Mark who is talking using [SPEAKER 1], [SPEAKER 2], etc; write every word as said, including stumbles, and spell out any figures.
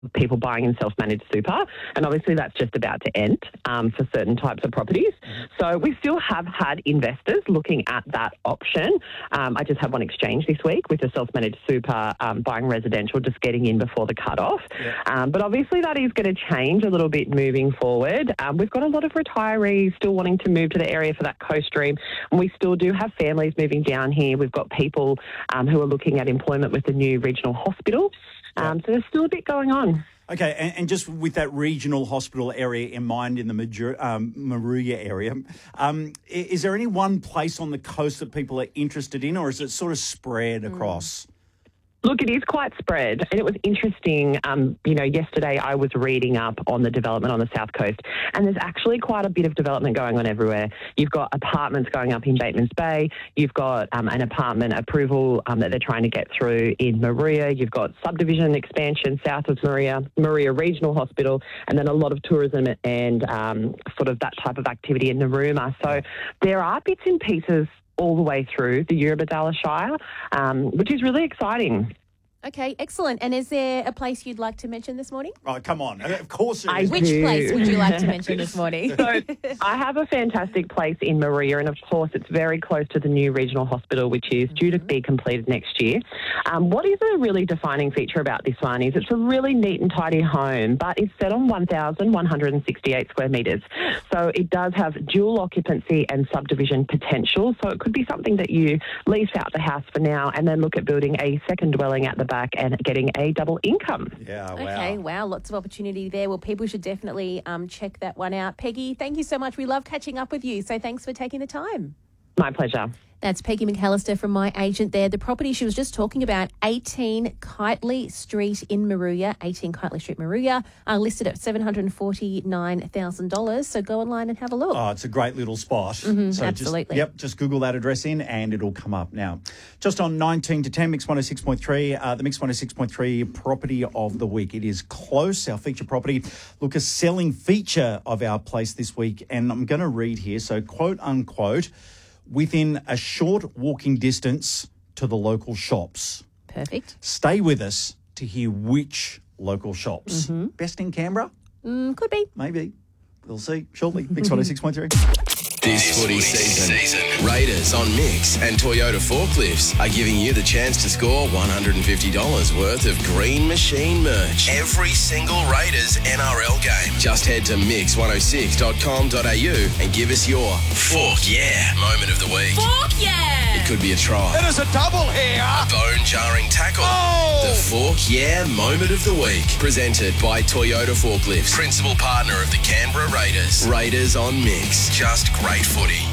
[SPEAKER 1] people buying in self-managed super, and obviously that's just about to end um, for certain types of properties. So we still have had investors looking at that option. Um, I just had one exchange this week with a self-managed super um, buying residential, just getting in before the cut-off. Yeah. Um, but obviously that is going to change a little bit moving forward. Um, we've got a lot of retirees still wanting to move to the area for that coast dream, and we still do have families moving down here. We've got people um, who are looking at employment with the new regional hospital. Um, so there's still a bit going on.
[SPEAKER 2] Okay, and, and just with that regional hospital area in mind in the Major, um, Moruya area, um, is there any one place on the coast that people are interested in, or is it sort of spread across?
[SPEAKER 1] Look, it is quite spread, and it was interesting. Um, you know, yesterday I was reading up on the development on the South Coast, and there's actually quite a bit of development going on everywhere. You've got apartments going up in Batemans Bay. You've got um, an apartment approval um, that they're trying to get through in Moruya. You've got subdivision expansion south of Moruya, Moruya Regional Hospital, and then a lot of tourism and um, sort of that type of activity in Narooma. So there are bits and pieces all the way through the Eurobodalla Shire, um, which is really exciting.
[SPEAKER 3] Okay, excellent. And is there a place you'd like to mention this morning?
[SPEAKER 2] Oh, come on. Of course there
[SPEAKER 1] I
[SPEAKER 2] is.
[SPEAKER 3] Which
[SPEAKER 1] do.
[SPEAKER 3] place would you like to mention this morning?
[SPEAKER 1] So I have a fantastic place in Moruya, and of course it's very close to the new regional hospital, which is due to be completed next year. Um, what is a really defining feature about this one is it's a really neat and tidy home, but it's set on one thousand one hundred sixty-eight square metres. So it does have dual occupancy and subdivision potential. So it could be something that you lease out the house for now and then look at building a second dwelling at the back and getting a double income.
[SPEAKER 2] Yeah, wow.
[SPEAKER 3] Okay, wow, lots of opportunity there. Well, people should definitely um, check that one out. Peggy, thank you so much. We love catching up with you, so thanks for taking the time.
[SPEAKER 1] My pleasure.
[SPEAKER 3] That's Peggy McAllister from My Agent there. The property she was just talking about, eighteen Kitely Street in Moruya, eighteen Kitely Street, Moruya, uh, listed at seven hundred forty-nine thousand dollars. So go online and have a look.
[SPEAKER 2] Oh, it's a great little spot.
[SPEAKER 3] Mm-hmm,
[SPEAKER 2] so
[SPEAKER 3] absolutely.
[SPEAKER 2] Just, yep, just Google that address in and it'll come up. Now, just on nineteen to ten, Mix one oh six point three, uh, the Mix one oh six point three property of the week. It is Close, our feature property. Look, a selling feature of our place this week. And I'm going to read here. So, quote unquote, within a short walking distance to the local shops.
[SPEAKER 3] Perfect.
[SPEAKER 2] Stay with us to hear which local shops.
[SPEAKER 3] Mm-hmm.
[SPEAKER 2] Best in Canberra?
[SPEAKER 3] Mm, could be.
[SPEAKER 2] Maybe. We'll see shortly. Mix one oh six point three.
[SPEAKER 4] This footy season, Raiders on Mix and Toyota Forklifts are giving you the chance to score one hundred fifty dollars worth of Green Machine merch every single Raiders N R L game. Just head to mix one oh six dot com dot a u and give us your Fork Yeah moment of the week.
[SPEAKER 3] Fork Yeah!
[SPEAKER 4] It could be a try.
[SPEAKER 5] It is a double here.
[SPEAKER 4] A bone-jarring tackle.
[SPEAKER 5] Oh!
[SPEAKER 4] The Fork Yeah moment of the week. Presented by Toyota Forklifts. Principal partner of the Canberra Raiders. Raiders on Mix. Just great footy.